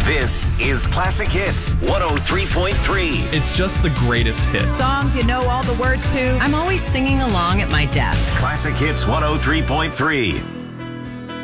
This is Classic Hits 103.3. It's just the greatest hits. Songs you know all the words to. I'm always singing along at my desk. Classic Hits 103.3.